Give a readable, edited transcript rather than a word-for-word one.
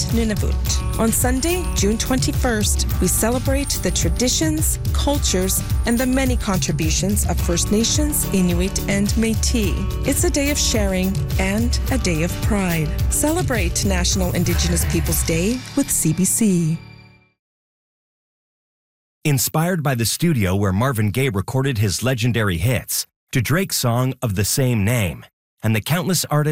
Nunavut. On Sunday, June 21st, we celebrate the traditions, cultures, and the many contributions of First Nations, Inuit, and Métis. It's a day of sharing and a day of pride. Celebrate National Indigenous Peoples Day with CBC. Inspired by the studio where Marvin Gaye recorded his legendary hits, to Drake's song of the same name, and the countless artists